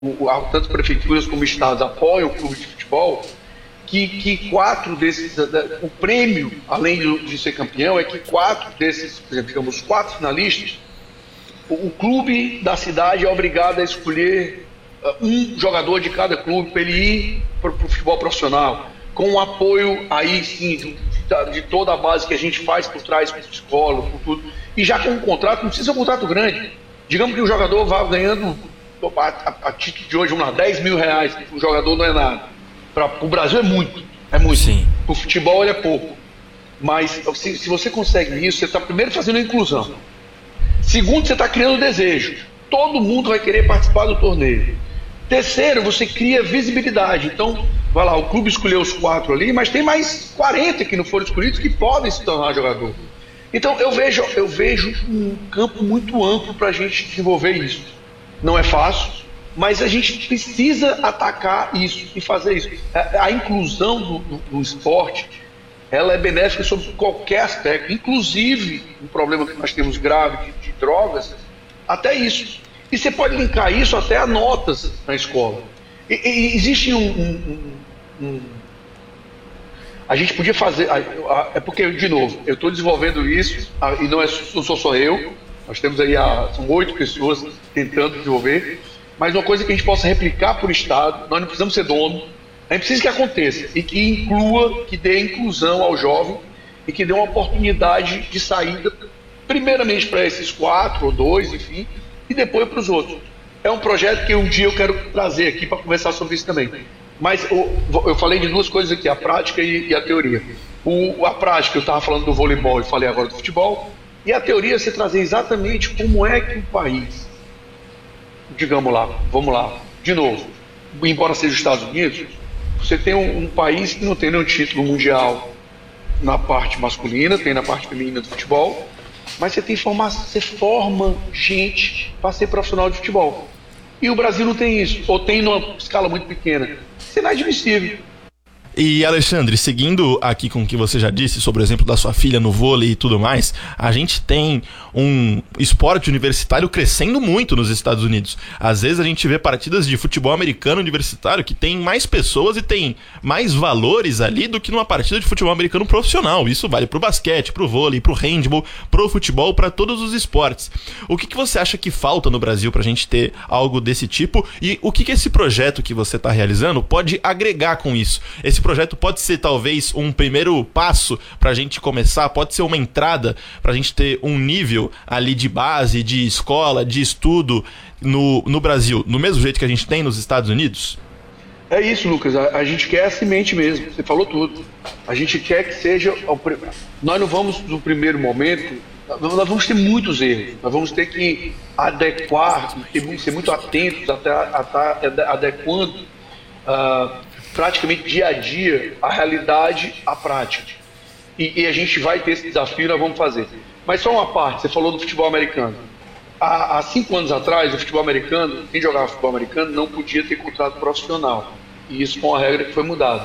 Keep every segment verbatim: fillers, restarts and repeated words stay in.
o, o, tanto prefeituras como estados apoiam o clube de futebol, que, que quatro desses, o prêmio, além de ser campeão, é que quatro desses, por exemplo, digamos, os quatro finalistas, o, o clube da cidade é obrigado a escolher uh, um jogador de cada clube para ele ir para o futebol profissional, com o apoio aí sim de, de, de toda a base que a gente faz por trás, com escola, por tudo, e já com um contrato, não precisa ser um contrato grande, digamos que o jogador vá ganhando, a, a, a título de hoje, vamos lá, dez mil reais, o jogador não é nada. Para o Brasil é muito, é muito. Para o futebol ele é pouco. Mas se, se você consegue isso, você está primeiro fazendo a inclusão. Segundo, você está criando desejo. Todo mundo vai querer participar do torneio. Terceiro, você cria visibilidade. Então, vai lá, o clube escolheu os quatro ali, mas tem mais quarenta que não foram escolhidos que podem se tornar jogador. Então, eu vejo, eu vejo um campo muito amplo para a gente desenvolver isso. Não é fácil, mas a gente precisa atacar isso e fazer isso. A, a inclusão do, do, do esporte, ela é benéfica sobre qualquer aspecto, inclusive um problema que nós temos grave de, de drogas, até isso. E você pode linkar isso até a notas na escola. E, e existe um, um, um, um... A gente podia fazer... É porque, de novo, eu estou desenvolvendo isso, e não, é, não sou só eu, nós temos aí, a, são oito pessoas tentando desenvolver, mas uma coisa que a gente possa replicar por estado, nós não precisamos ser dono, a gente precisa que aconteça e que inclua, que dê inclusão ao jovem e que dê uma oportunidade de saída, primeiramente para esses quatro ou dois, enfim, e depois para os outros. É um projeto que um dia eu quero trazer aqui para conversar sobre isso também. Mas eu, eu falei de duas coisas aqui, a prática e, e a teoria. O, a prática, eu estava falando do voleibol e falei agora do futebol, e a teoria é você trazer exatamente como é que o país, digamos lá, vamos lá, de novo, embora seja os Estados Unidos, você tem um, um país que não tem nenhum título mundial na parte masculina, tem na parte feminina do futebol, mas você tem formação, você forma gente para ser profissional de futebol. E o Brasil não tem isso, ou tem numa escala muito pequena. Isso é inadmissível. E Alexandre, seguindo aqui com o que você já disse sobre o exemplo da sua filha no vôlei e tudo mais, a gente tem um esporte universitário crescendo muito nos Estados Unidos. Às vezes a gente vê partidas de futebol americano universitário que tem mais pessoas e tem mais valores ali do que numa partida de futebol americano profissional. Isso vale pro basquete, pro vôlei, pro handball, pro futebol, para todos os esportes. O que, que você acha que falta no Brasil pra gente ter algo desse tipo? E o que, que esse projeto que você está realizando pode agregar com isso? Esse projeto pode ser talvez um primeiro passo para a gente começar, pode ser uma entrada para a gente ter um nível ali de base, de escola, de estudo no, no Brasil, no mesmo jeito que a gente tem nos Estados Unidos? É isso, Lucas, a, a gente quer a semente mesmo, você falou tudo. A gente quer que seja... Nós não vamos, no primeiro momento, nós vamos ter muitos erros, nós vamos ter que adequar, ter, ser muito atentos a estar adequando uh, praticamente dia a dia a realidade à prática. E, e a gente vai ter esse desafio, nós vamos fazer. Mas só uma parte, você falou do futebol americano. Há, há cinco anos atrás, o futebol americano, quem jogava futebol americano não podia ter contrato profissional. E isso foi uma regra que foi mudada.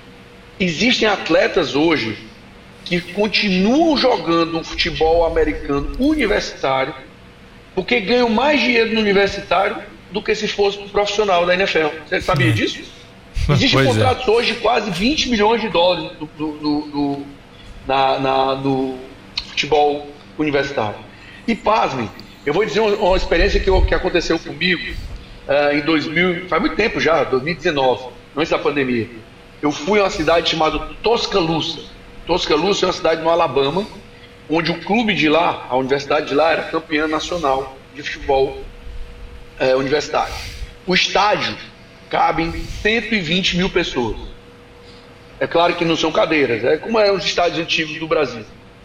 Existem atletas hoje que continuam jogando um futebol americano universitário porque ganham mais dinheiro no universitário do que se fosse um profissional da N F L. Você sabia disso? Existem pois contratos é. hoje de quase vinte milhões de dólares do, do, do, do, na, na, do futebol universitário. E pasmem, eu vou dizer uma, uma experiência que, que aconteceu comigo uh, em dois mil, faz muito tempo já, dois mil e dezenove, antes da pandemia. Eu fui a uma cidade chamada Tuscaloosa. Tuscaloosa é uma cidade no Alabama, onde o clube de lá, a universidade de lá, era campeã nacional de futebol uh, universitário. O estádio cabem cento e vinte mil pessoas. É claro que não são cadeiras, é como eram os estádios antigos do Brasil.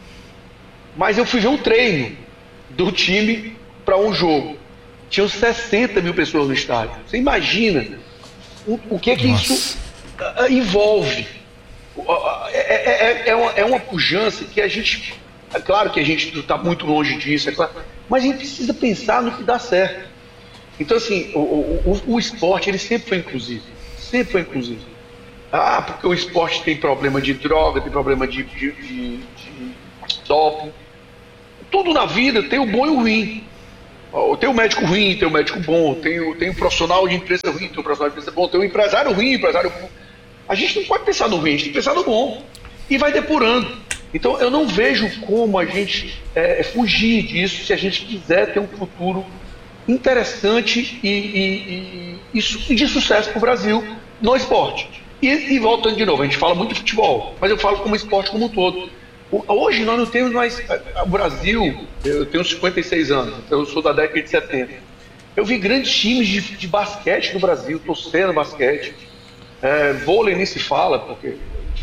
Mas eu fui ver um treino do time para um jogo. Tinham sessenta mil pessoas no estádio. Você imagina o, o que é que Nossa. isso uh, envolve? É, é, é, uma, é uma pujança que a gente... É claro que a gente está muito longe disso, é claro, mas a gente precisa pensar no que dá certo. Então, assim, o, o, o esporte, ele sempre foi inclusivo. Sempre foi inclusivo. Ah, porque o esporte tem problema de droga, tem problema de, de, de, de doping. Tudo na vida tem o bom e o ruim. Tem um médico ruim, tem um médico bom, tem, tem um profissional de empresa ruim, tem um profissional de empresa bom, tem um empresário ruim, empresário bom. A gente não pode pensar no ruim, a gente tem que pensar no bom. E vai depurando. Então eu não vejo como a gente é, fugir disso se a gente quiser ter um futuro interessante e, e, e, e de sucesso para o Brasil no esporte. E, e voltando de novo, a gente fala muito de futebol, mas eu falo como esporte como um todo. Hoje nós não temos mais... O Brasil, eu tenho cinquenta e seis anos, então eu sou da década de setenta. Eu vi grandes times de, de basquete no Brasil, torcendo basquete. É, vôlei nem se fala, porque...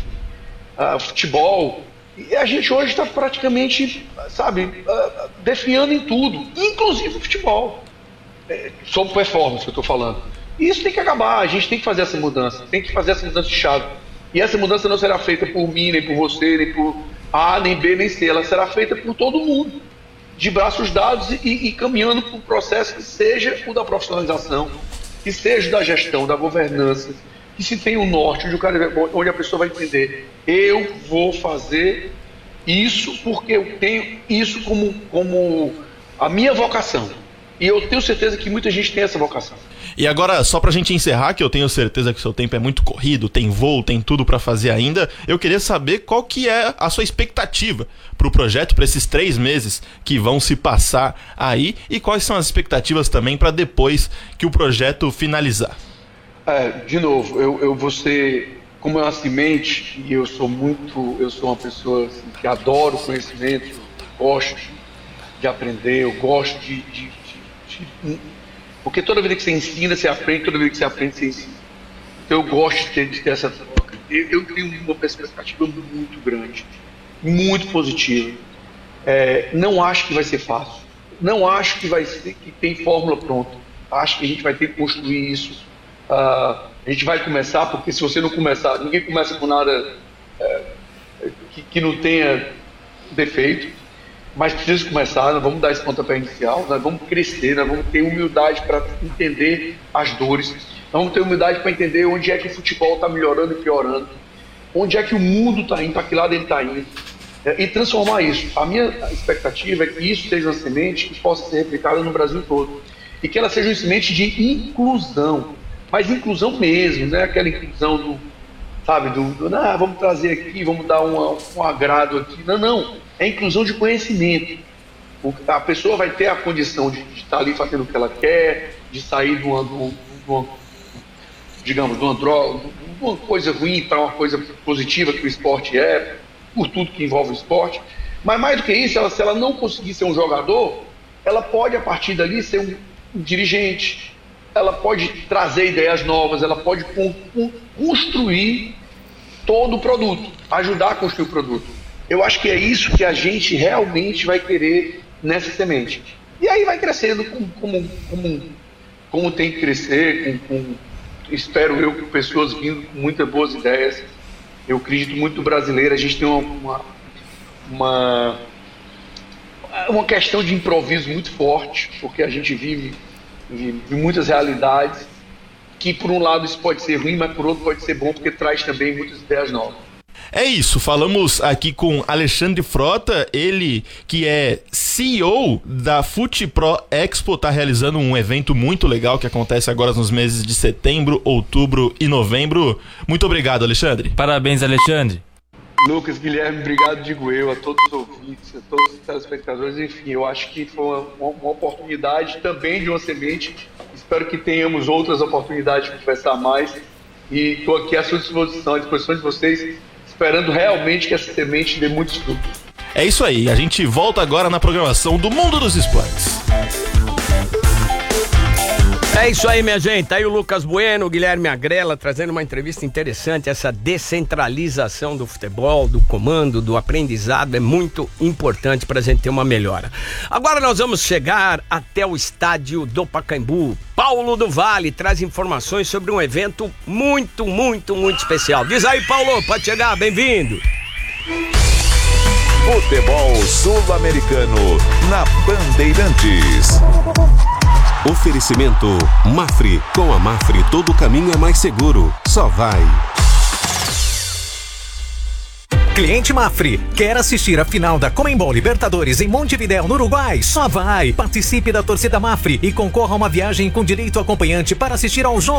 Uh, futebol... E a gente hoje está praticamente, sabe, uh, definhando em tudo, inclusive o futebol. É, sobre performance que eu estou falando. E isso tem que acabar, a gente tem que fazer essa mudança, tem que fazer essa mudança de chave. E essa mudança não será feita por mim, nem por você, nem por A, nem B, nem C. Ela será feita por todo mundo, de braços dados e, e caminhando para um processo que seja o da profissionalização, que seja o da gestão, da governança, que se tem um norte, onde, o cara, onde a pessoa vai entender, eu vou fazer isso porque eu tenho isso como, como a minha vocação. E eu tenho certeza que muita gente tem essa vocação. E agora, só pra gente encerrar, que eu tenho certeza que o seu tempo é muito corrido, tem voo, tem tudo pra fazer ainda, eu queria saber qual que é a sua expectativa pro projeto, pra esses três meses que vão se passar aí, e quais são as expectativas também pra depois que o projeto finalizar. É, de novo, eu, eu vou ser, como é uma semente, e eu sou muito, eu sou uma pessoa assim, que adoro conhecimento, gosto de aprender, eu gosto de, de, de, de... Porque toda vida que você ensina, você aprende, toda vida que você aprende, você ensina. Então eu gosto de ter, de ter essa troca. Eu, eu tenho uma perspectiva muito grande, muito positiva. É, não acho que vai ser fácil, não acho que vai ser, que tem fórmula pronta. Acho que a gente vai ter que construir isso. Uh, a gente vai começar, porque se você não começar, ninguém começa com nada é, que, que não tenha defeito, mas precisa começar, nós vamos dar esse pontapé inicial, nós vamos crescer, nós vamos ter humildade para entender as dores, nós vamos ter humildade para entender onde é que o futebol está melhorando e piorando, onde é que o mundo está indo, para que lado ele está indo, é, e transformar isso. A minha expectativa é que isso seja uma semente que possa ser replicada no Brasil todo, e que ela seja uma semente de inclusão. Mas inclusão mesmo, não é aquela inclusão do, sabe, do, do ah, vamos trazer aqui, vamos dar uma, um agrado aqui. Não, não, é inclusão de conhecimento. A pessoa vai ter a condição de, de estar ali fazendo o que ela quer, de sair de uma, de uma, de uma digamos, de uma, droga, de uma coisa ruim para uma coisa positiva que o esporte é, por tudo que envolve o esporte. Mas mais do que isso, ela, se ela não conseguir ser um jogador, ela pode, a partir dali, ser um, um dirigente. Ela pode trazer ideias novas, ela pode construir todo o produto, ajudar a construir o produto. Eu acho que é isso que a gente realmente vai querer nessa semente. E aí vai crescendo como, como, como, como tem que crescer, com, com, espero eu, com pessoas vindo com muitas boas ideias. Eu acredito muito no brasileiro, a gente tem uma, uma, uma questão de improviso muito forte, porque a gente vive... de muitas realidades, que por um lado isso pode ser ruim, mas por outro pode ser bom, porque traz também muitas ideias novas. É isso, falamos aqui com Alexandre Frota, ele que é C E O da FutePro Expo, está realizando um evento muito legal que acontece agora nos meses de setembro, outubro e novembro. Muito obrigado, Alexandre. Parabéns, Alexandre. Lucas, Guilherme, obrigado, digo eu, a todos os ouvintes, a todos os telespectadores. Enfim, eu acho que foi uma, uma oportunidade também de uma semente. Espero que tenhamos outras oportunidades de conversar mais. E estou aqui à sua disposição, à disposição de vocês, esperando realmente que essa semente dê muitos frutos. É isso aí, a gente volta agora na programação do Mundo dos Esportes. É isso aí, minha gente. Tá aí o Lucas Bueno, o Guilherme Agrela, trazendo uma entrevista interessante. Essa descentralização do futebol, do comando, do aprendizado é muito importante pra gente ter uma melhora. Agora nós vamos chegar até o estádio do Pacaembu. Paulo do Vale traz informações sobre um evento muito, muito, muito especial. Diz aí, Paulo, pode chegar, bem-vindo. Futebol Sul-Americano na Bandeirantes. Oferecimento Mafre. Com a Mafre todo caminho é mais seguro. Só vai. Cliente Mafre, quer assistir a final da Conmebol Libertadores em Montevidéu, no Uruguai? Só vai! Participe da torcida Mafre e concorra a uma viagem com direito acompanhante para assistir ao jogo.